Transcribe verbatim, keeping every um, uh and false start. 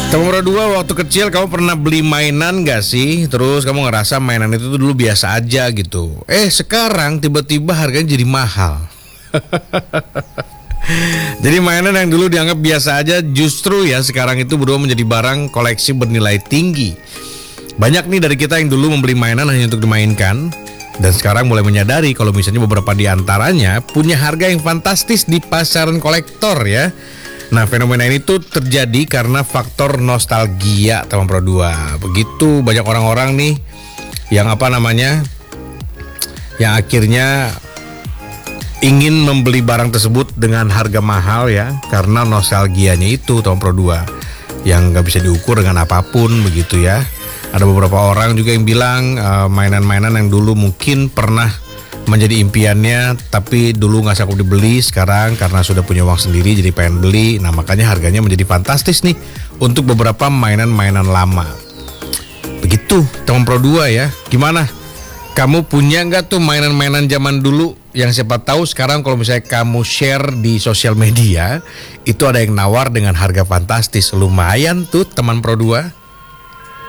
Teman Pro dua, waktu kecil kamu pernah beli mainan gak sih? Terus kamu ngerasa mainan itu tuh dulu biasa aja gitu. Eh sekarang tiba-tiba harganya jadi mahal. Jadi mainan yang dulu dianggap biasa aja justru ya sekarang itu berubah menjadi barang koleksi bernilai tinggi. Banyak nih dari kita yang dulu membeli mainan hanya untuk dimainkan, dan sekarang mulai menyadari kalau misalnya beberapa di antaranya punya harga yang fantastis di pasaran kolektor ya. Nah, fenomena ini tuh terjadi karena faktor nostalgia, teman Pro dua. Begitu banyak orang-orang nih yang apa namanya, yang akhirnya ingin membeli barang tersebut dengan harga mahal ya, karena nostalgianya itu, teman Pro dua, yang nggak bisa diukur dengan apapun begitu ya. Ada beberapa orang juga yang bilang uh, mainan-mainan yang dulu mungkin pernah menjadi impiannya, tapi dulu nggak sanggup dibeli, sekarang karena sudah punya uang sendiri jadi pengen beli. Nah makanya harganya menjadi fantastis nih untuk beberapa mainan-mainan lama. Begitu teman Pro dua ya. Gimana? Kamu punya nggak tuh mainan-mainan zaman dulu yang siapa tahu sekarang kalau misalnya kamu share di sosial media itu ada yang nawar dengan harga fantastis. Lumayan tuh teman Pro dua.